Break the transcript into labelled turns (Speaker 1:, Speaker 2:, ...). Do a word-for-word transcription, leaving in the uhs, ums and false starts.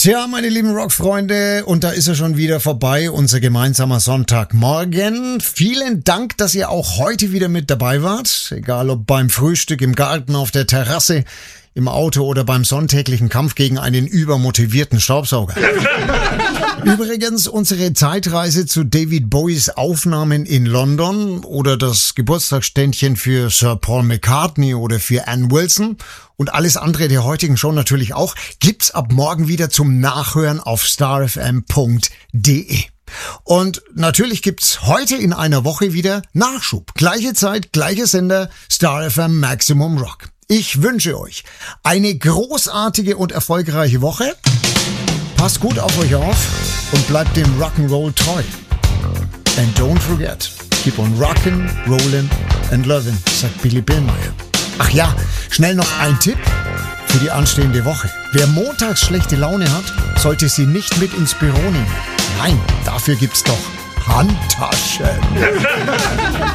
Speaker 1: Tja, meine lieben Rockfreunde, und da ist er schon wieder vorbei, unser gemeinsamer Sonntagmorgen. Vielen Dank, dass ihr auch heute wieder mit dabei wart, egal ob beim Frühstück, im Garten, auf der Terrasse, im Auto oder beim sonntäglichen Kampf gegen einen übermotivierten Staubsauger. Übrigens, unsere Zeitreise zu David Bowies Aufnahmen in London oder das Geburtstagsständchen für Sir Paul McCartney oder für Ann Wilson und alles andere der heutigen Show natürlich auch, gibt's ab morgen wieder zum Nachhören auf starfm punkt de. Und natürlich gibt's heute in einer Woche wieder Nachschub. Gleiche Zeit, gleicher Sender, StarFM Maximum Rock. Ich wünsche euch eine großartige und erfolgreiche Woche. Passt gut auf euch auf und bleibt dem Rock'n'Roll treu. And don't forget, keep on rockin', rollin' and lovin', sagt Billy Billmeyer. Ach ja, schnell noch ein Tipp für die anstehende Woche. Wer montags schlechte Laune hat, sollte sie nicht mit ins Büro nehmen. Nein, dafür gibt's doch Handtaschen.